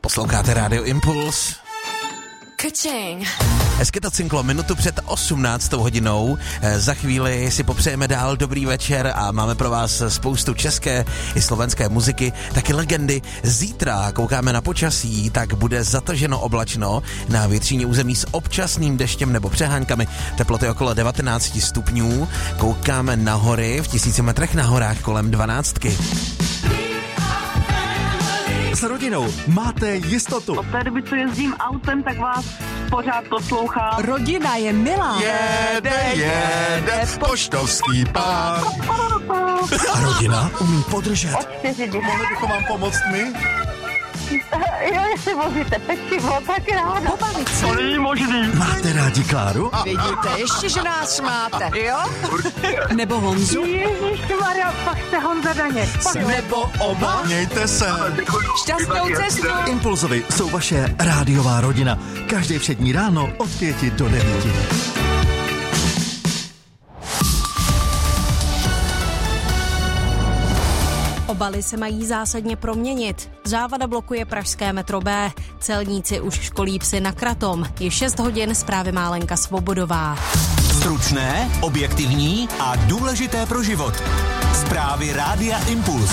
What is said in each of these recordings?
Posloucháte Rádio Impuls. Kaching. Hezky to cinklo, minutu před 18. hodinou. Za chvíli si popřejeme dál dobrý večer a máme pro vás spoustu české i slovenské muziky, taky legendy. Zítra koukáme na počasí, tak bude zataženo oblačno na většině území s občasným deštěm nebo přeháňkami. Teploty okolo 19 stupňů. Koukáme na hory, v 1000 metrech na horách kolem 12. S rodinou máte jistotu. Od té doby, co jezdím autem, tak vás pořád poslouchám. Rodina je milá. Jede poštovský pár. A rodina umí podržet. Od 4 dny. Mohli bychom vám pomoct my? Jo, jestli vozíte pečivo, tak ráda. Pobavit se. To není možný. Máte rádi Kláru? Vidíte, ještě, že nás máte, jo? Nebo Honzu? Ježišmarja, pak jste Honza Daněk. Nebo oba? Mějte se. Šťastnou cestu. Impulzovi jsou vaše rádiová rodina. Každý všední ráno od 5 do 9. Obaly se mají zásadně proměnit. Závada blokuje pražské metro B. Celníci už školí psy na kratom. Je 6 hodin, zprávy má Lenka Svobodová. Stručné, objektivní a důležité pro život. Zprávy Rádia Impuls.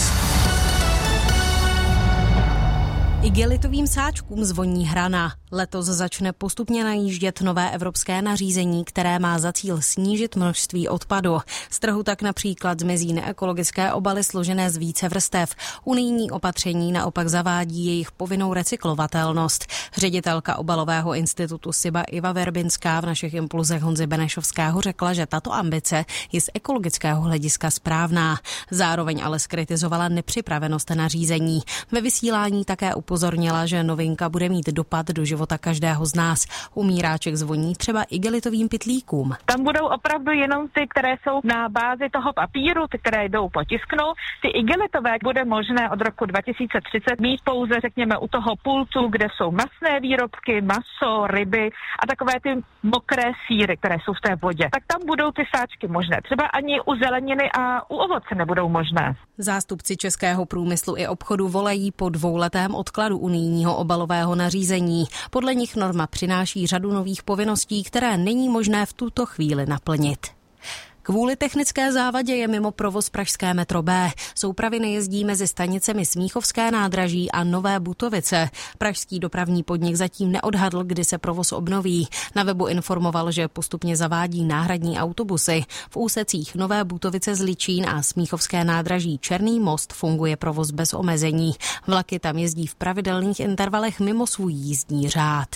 Igelitovým sáčkům zvoní hrana. Letos začne postupně najíždět nové evropské nařízení, které má za cíl snížit množství odpadu. Z trhu tak například zmizí neekologické obaly složené z více vrstev. Unijní opatření naopak zavádí jejich povinnou recyklovatelnost. Ředitelka obalového institutu SIBA Iva Verbinská v našich impulzech Honzy Benešovského řekla, že tato ambice je z ekologického hlediska správná. Zároveň ale zkritizovala nepřipravenost nařízení. Ve vysílání také upozornila, že novinka bude mít dopad do života každého z nás. Umíráček zvoní třeba igelitovým pytlíkům. Tam budou opravdu jenom ty, které jsou na bázi toho papíru, ty, které jdou potisknout. Ty igelitové bude možné od roku 2030 mít pouze, řekněme, u toho pultu, kde jsou masné výrobky, maso, ryby a takové ty mokré sýry, které jsou v té vodě. Tak tam budou ty sáčky možné. Třeba ani u zeleniny a u ovoce nebudou možné. Zástupci českého průmyslu i obchodu volají po dvouletém odkladu unijního obalového nařízení. Podle nich norma přináší řadu nových povinností, které není možné v tuto chvíli naplnit. Kvůli technické závadě je mimo provoz pražské metro B. Soupravy nejezdí mezi stanicemi Smíchovské nádraží a Nové Butovice. Pražský dopravní podnik zatím neodhadl, kdy se provoz obnoví. Na webu informoval, že postupně zavádí náhradní autobusy. V úsecích Nové Butovice Zličín a Smíchovské nádraží Černý Most funguje provoz bez omezení. Vlaky tam jezdí v pravidelných intervalech mimo svůj jízdní řád.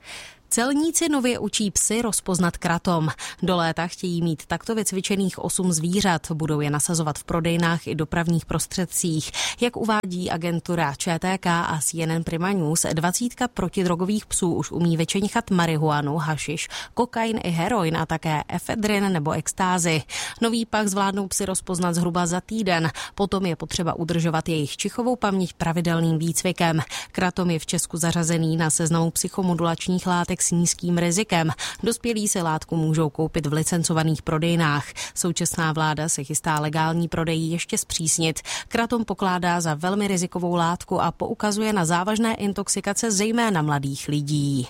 Celníci nově učí psy rozpoznat kratom. Do léta chtějí mít takto vycvičených 8 zvířat. Budou je nasazovat v prodejnách i dopravních prostředcích. Jak uvádí agentura ČTK a CNN Prima News, 20 protidrogových psů už umí vyčenichat marihuanu, hašiš, kokain i heroin a také efedrin nebo extázy. Nový pak zvládnou psy rozpoznat zhruba za týden. Potom je potřeba udržovat jejich čichovou paměť pravidelným výcvikem. Kratom je v Česku zařazený na seznamu psychomodulačních látek s nízkým rizikem. Dospělí si látku můžou koupit v licencovaných prodejnách. Současná vláda se chystá legální prodej ještě zpřísnit. Kratom pokládá za velmi rizikovou látku a poukazuje na závažné intoxikace zejména mladých lidí.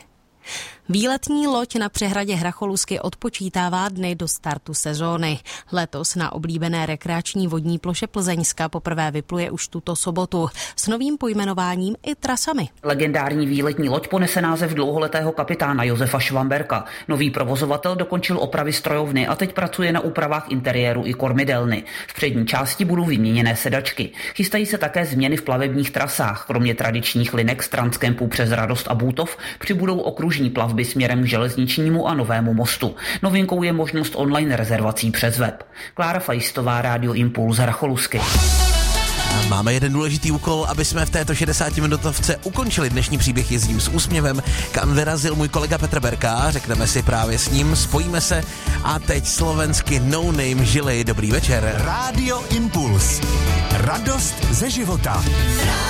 Výletní loď na přehradě Hracholuzky odpočítává dny do startu sezóny. Letos na oblíbené rekreační vodní ploše Plzeňska poprvé vypluje už tuto sobotu s novým pojmenováním i trasami. Legendární výletní loď ponese název dlouholetého kapitána Josefa Švamberka. Nový provozovatel dokončil opravy strojovny a teď pracuje na úpravách interiéru i kormidelny. V přední části budou vyměněné sedačky. Chystají se také změny v plavebních trasách. Kromě tradičních linek z Transkempu přes Radost a Bútov přibudou okružní plavby směrem k železničnímu a Novému mostu. Novinkou je možnost online rezervací přes web. Klára Fajstová, Rádio Impuls, Hracholuzky. Máme jeden důležitý úkol, aby jsme v této 60-minutovce ukončili dnešní příběh Jezdím s úsměvem, kam vyrazil můj kolega Petr Berka. Řekneme si právě s ním, spojíme se a teď slovensky No Name Žili. Dobrý večer. Rádio Impuls. Radost ze života.